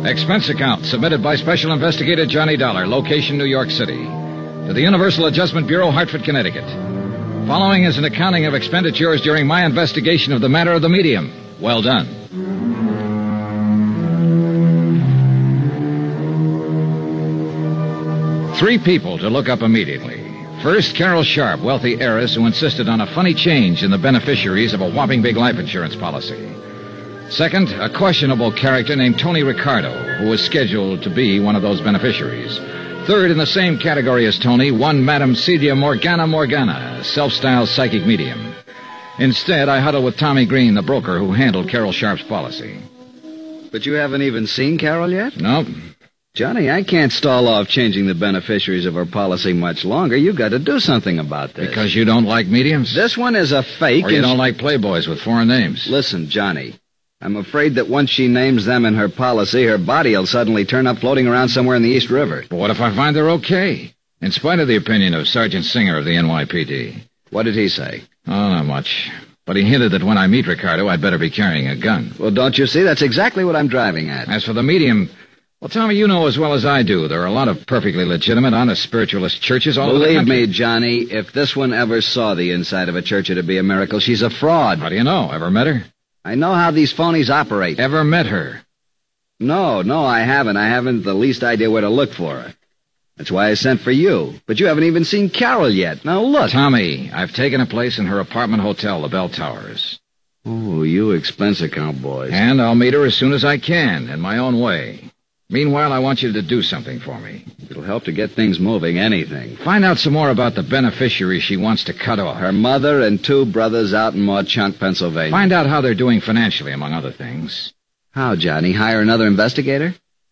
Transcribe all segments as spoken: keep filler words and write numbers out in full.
Expense account submitted by Special Investigator Johnny Dollar, location New York City, to the Universal Adjustment Bureau, Hartford, Connecticut. Following is an accounting of expenditures during my investigation of the matter of the medium. Well done. Three people to look up immediately. First, Carol Sharp, wealthy heiress who insisted on a funny change in the beneficiaries of a whopping big life insurance policy. Second, a questionable character named Tony Ricardo, who was scheduled to be one of those beneficiaries. Third, in the same category as Tony, one Madame Celia Morgana Morgana, self-styled psychic medium. Instead, I huddled with Tommy Green, the broker who handled Carol Sharp's policy. But you haven't even seen Carol yet? Nope. Johnny, I can't stall off changing the beneficiaries of our policy much longer. You've got to do something about this. Because you don't like mediums? This one is a fake. Or you don't like playboys with foreign names? Listen, Johnny, I'm afraid that once she names them in her policy, her body will suddenly turn up floating around somewhere in the East River. But what if I find they're okay? In spite of the opinion of Sergeant Singer of the N Y P D. What did he say? Oh, not much. But he hinted that when I meet Ricardo, I'd better be carrying a gun. Well, don't you see? That's exactly what I'm driving at. As for the medium... Well, Tommy, you know as well as I do, there are a lot of perfectly legitimate, honest spiritualist churches all over the country. Believe me, Johnny, if this one ever saw the inside of a church, it'd be a miracle. She's a fraud. How do you know? Ever met her? I know how these phonies operate. Ever met her? No, no, I haven't. I haven't the least idea where to look for her. That's why I sent for you. But you haven't even seen Carol yet. Now, look. Tommy, I've taken a place in her apartment hotel, the Bell Towers. Oh, you expense account boys. And I'll meet her as soon as I can, in my own way. Meanwhile, I want you to do something for me. It'll help to get things moving, anything. Find out some more about the beneficiary she wants to cut off. Her mother and two brothers out in Mauchunk, Pennsylvania. Find out how they're doing financially, among other things. How, Johnny? Hire another investigator?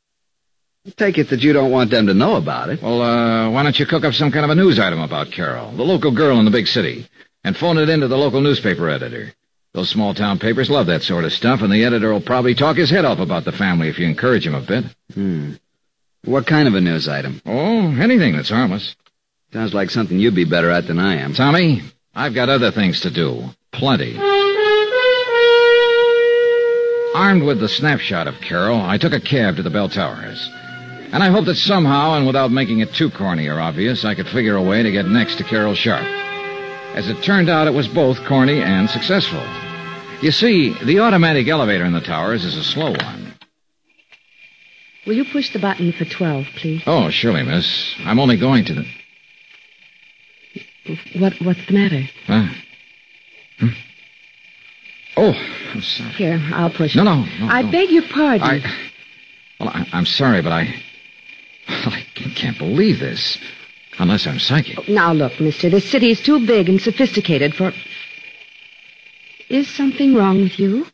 I take it that you don't want them to know about it. Well, uh, why don't you cook up some kind of a news item about Carol, the local girl in the big city, and phone it in to the local newspaper editor. Those small-town papers love that sort of stuff, and the editor will probably talk his head off about the family if you encourage him a bit. Hmm. What kind of a news item? Oh, anything that's harmless. Sounds like something you'd be better at than I am. Tommy, I've got other things to do. Plenty. Armed with the snapshot of Carol, I took a cab to the Bell Towers. And I hoped that somehow, and without making it too corny or obvious, I could figure a way to get next to Carol Sharp. As it turned out, it was both corny and successful. You see, the automatic elevator in the towers is a slow one. Will you push the button for twelve, please? Oh, surely, miss. I'm only going to the... What, what's the matter? Huh? Hmm? Oh, I'm sorry. Here, I'll push No, it. no, no. I no. beg your pardon. I... Well, I, I'm sorry, but I... I can't believe this. Unless I'm psychic. Now, look, mister, this city is too big and sophisticated for... Is something wrong with you?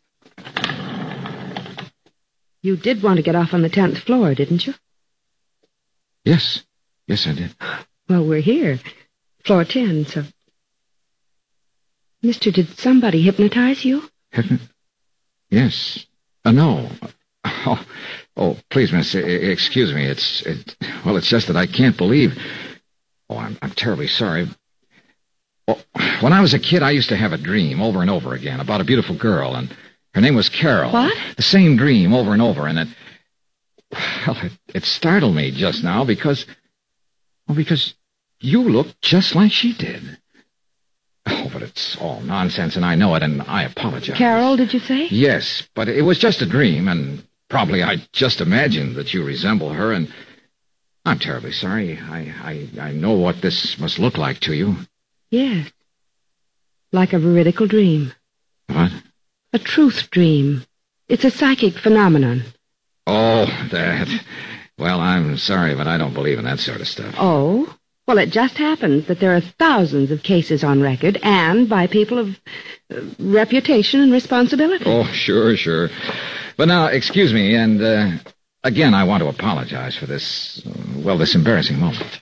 You did want to get off on the tenth floor, didn't you? Yes. Yes, I did. Well, we're here. Floor ten, so... Mister, did somebody hypnotize you? Hypno... Yes. Uh, no. Oh, oh, please, miss, excuse me. It's... It, well, it's just that I can't believe... Oh, I'm, I'm terribly sorry. Well, when I was a kid, I used to have a dream over and over again about a beautiful girl, and her name was Carol. What? The same dream over and over, and it... Well, it, it startled me just now because... Well, because you look just like she did. Oh, but it's all nonsense, and I know it, and I apologize. Carol, did you say? Yes, but it was just a dream, and probably I just imagined that you resemble her, and... I'm terribly sorry. I, I, I know what this must look like to you. Yes. Like a veridical dream. What? A truth dream. It's a psychic phenomenon. Oh, that. Well, I'm sorry, but I don't believe in that sort of stuff. Oh? Well, it just happens that there are thousands of cases on record, and by people of uh, reputation and responsibility. Oh, sure, sure. But now, excuse me, and, uh... Again, I want to apologize for this, uh, well, this embarrassing moment.